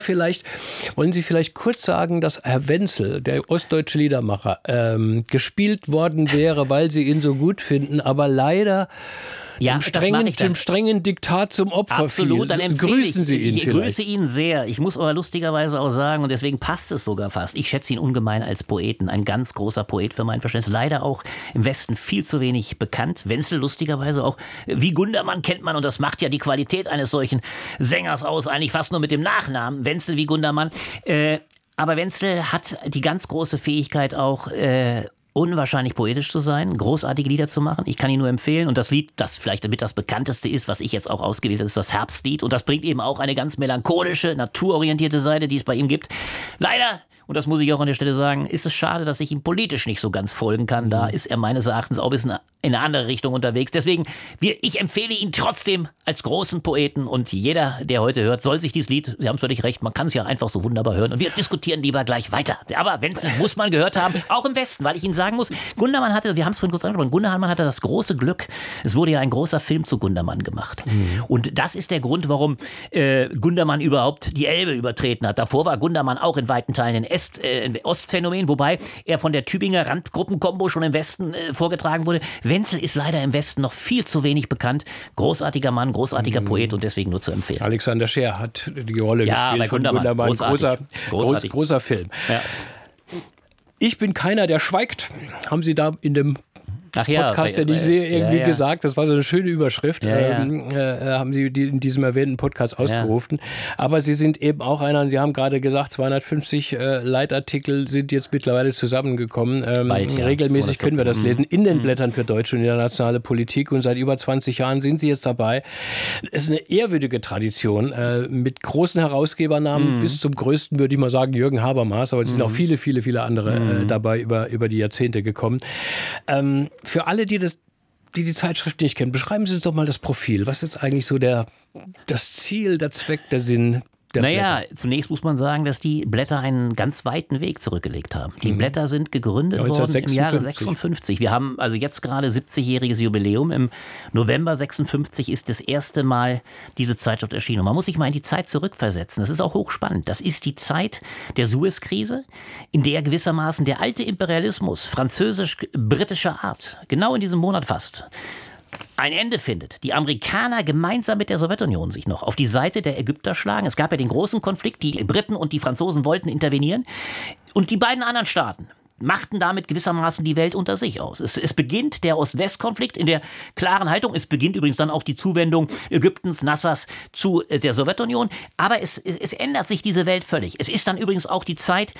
Vielleicht wollen Sie vielleicht kurz sagen, dass Herr Wenzel, der ostdeutsche Liedermacher, gespielt worden wäre, weil Sie ihn so gut finden, aber leider dem strengen Diktat zum Opfer Absolut, fiel. dann Grüßen Sie ihn Ich grüße ihn sehr. Ich muss aber lustigerweise auch sagen, und deswegen passt es sogar fast, ich schätze ihn ungemein als Poeten, ein ganz großer Poet für mein Verständnis. Leider auch im Westen viel zu wenig bekannt. Wenzel lustigerweise auch, wie Gundermann kennt man, und das macht ja die Qualität eines solchen Sängers aus, eigentlich fast nur mit dem Nachnamen, Wenzel wie Gundermann. Aber Wenzel hat die ganz große Fähigkeit auch, unwahrscheinlich poetisch zu sein, großartige Lieder zu machen. Ich kann ihn nur empfehlen. Und das Lied, das vielleicht damit das bekannteste ist, was ich jetzt auch ausgewählt habe, ist das Herbstlied. Und das bringt eben auch eine ganz melancholische, naturorientierte Seite, die es bei ihm gibt. Leider, und das muss ich auch an der Stelle sagen, ist es schade, dass ich ihm politisch nicht so ganz folgen kann. Da ist er meines Erachtens auch ein bisschen in eine andere Richtung unterwegs. Deswegen, ich empfehle ihn trotzdem als großen Poeten. Und jeder, der heute hört, soll sich dieses Lied, Sie haben völlig recht, man kann es ja einfach so wunderbar hören. Und wir diskutieren lieber gleich weiter. Aber Wenzel muss man gehört haben, auch im Westen, weil ich Ihnen sagen muss, Gundermann hatte, wir haben es vorhin kurz angesprochen, Gundermann hatte das große Glück, es wurde ja ein großer Film zu Gundermann gemacht. Und das ist der Grund, warum Gundermann überhaupt die Elbe übertreten hat. Davor war Gundermann auch in weiten Teilen ein Ostphänomen, wobei er von der Tübinger Randgruppenkombo schon im Westen vorgetragen wurde. Wenzel ist leider im Westen noch viel zu wenig bekannt. Großartiger Mann, großartiger Poet und deswegen nur zu empfehlen. Alexander Scheer hat die Rolle gespielt von Gundermann. Großer Film. Ja. Ich bin keiner, der schweigt. Haben Sie da in dem Podcast, den ich sehe, irgendwie gesagt. Das war so eine schöne Überschrift. Haben Sie in diesem erwähnten Podcast ausgerufen. Aber Sie sind eben auch einer, und Sie haben gerade gesagt, 250 Leitartikel sind jetzt mittlerweile zusammengekommen. Regelmäßig können wir das lesen in den Blättern für deutsche und internationale Politik. Und seit über 20 Jahren sind Sie jetzt dabei. Es ist eine ehrwürdige Tradition mit großen Herausgebernamen bis zum größten, würde ich mal sagen, Jürgen Habermas. Aber es sind auch viele, viele, viele andere dabei über die Jahrzehnte gekommen. Für alle, die die Zeitschrift nicht kennen, beschreiben Sie uns doch mal das Profil. Was ist eigentlich so das Ziel, der Zweck, der Sinn der Blätter? Zunächst muss man sagen, dass die Blätter einen ganz weiten Weg zurückgelegt haben. Die Blätter sind gegründet worden im Jahre 56. Wir haben also jetzt gerade 70-jähriges Jubiläum. Im November 56 ist das erste Mal diese Zeitschrift erschienen. Und man muss sich mal in die Zeit zurückversetzen. Das ist auch hochspannend. Das ist die Zeit der Suezkrise, in der gewissermaßen der alte Imperialismus französisch-britischer Art, genau in diesem Monat fast, ein Ende findet. Die Amerikaner gemeinsam mit der Sowjetunion sich noch auf die Seite der Ägypter schlagen. Es gab ja den großen Konflikt, die Briten und die Franzosen wollten intervenieren. Und die beiden anderen Staaten machten damit gewissermaßen die Welt unter sich aus. Es beginnt der Ost-West-Konflikt in der klaren Haltung. Es beginnt übrigens dann auch die Zuwendung Ägyptens, Nassers zu der Sowjetunion. Aber es ändert sich diese Welt völlig. Es ist dann übrigens auch die Zeit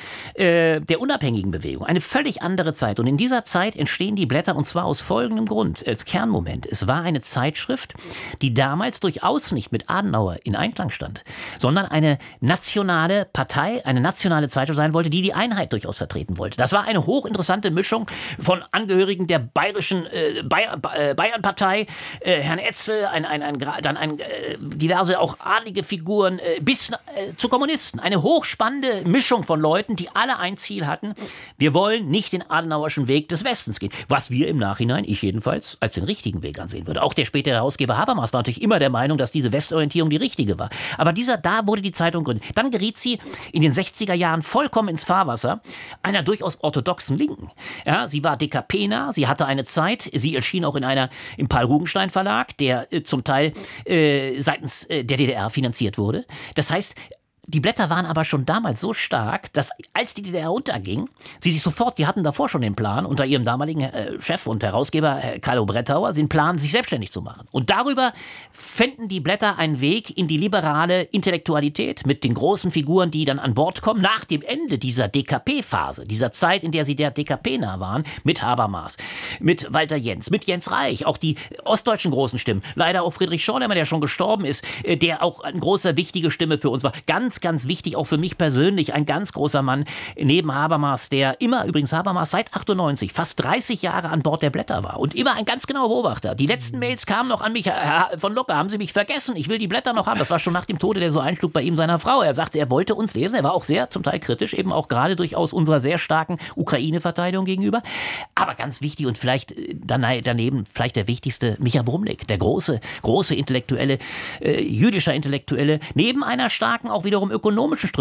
der unabhängigen Bewegung. Eine völlig andere Zeit. Und in dieser Zeit entstehen die Blätter, und zwar aus folgendem Grund, als Kernmoment. Es war eine Zeitschrift, die damals durchaus nicht mit Adenauer in Einklang stand, sondern eine nationale Partei, eine nationale Zeitschrift sein wollte, die die Einheit durchaus vertreten wollte. Das war eine hochinteressante Mischung von Angehörigen der bayerischen Bayernpartei, Herrn Etzel, dann diverse auch adlige Figuren, bis zu Kommunisten. Eine hochspannende Mischung von Leuten, die alle ein Ziel hatten: Wir wollen nicht den adenauerschen Weg des Westens gehen. Was wir im Nachhinein, ich jedenfalls, als den richtigen Weg ansehen würde. Auch der spätere Herausgeber Habermas war natürlich immer der Meinung, dass diese Westorientierung die richtige war. Aber da wurde die Zeitung gegründet. Dann geriet sie in den 60er Jahren vollkommen ins Fahrwasser einer durchaus orthodoxen Linken. Ja, sie war DKP-nah, sie hatte eine Zeit, sie erschien auch im Paul-Rugenstein Verlag, der zum Teil seitens der DDR finanziert wurde. Das heißt, die Blätter waren aber schon damals so stark, dass als die DDR unterging, die hatten davor schon den Plan, unter ihrem damaligen Chef und Herausgeber Carlo Brettauer, den Plan, sich selbstständig zu machen. Und darüber fänden die Blätter einen Weg in die liberale Intellektualität mit den großen Figuren, die dann an Bord kommen, nach dem Ende dieser DKP-Phase, dieser Zeit, in der sie der DKP nah waren, mit Habermas, mit Walter Jens, mit Jens Reich, auch die ostdeutschen großen Stimmen, leider auch Friedrich Schorlemmer, der schon gestorben ist, der auch eine große, wichtige Stimme für uns war. Ganz wichtig, auch für mich persönlich, ein ganz großer Mann neben Habermas, übrigens Habermas seit 98, fast 30 Jahre an Bord der Blätter war und immer ein ganz genauer Beobachter. Die letzten Mails kamen noch an mich, Herr von Lucke, haben Sie mich vergessen? Ich will die Blätter noch haben. Das war schon nach dem Tode, der so einschlug bei ihm, seiner Frau. Er sagte, er wollte uns lesen. Er war auch sehr, zum Teil kritisch, eben auch gerade durchaus unserer sehr starken Ukraine-Verteidigung gegenüber. Aber ganz wichtig und vielleicht daneben vielleicht der wichtigste, Micha Brumlik, der große Intellektuelle, jüdischer Intellektuelle, neben einer starken auch wiederum wiederum ökonomische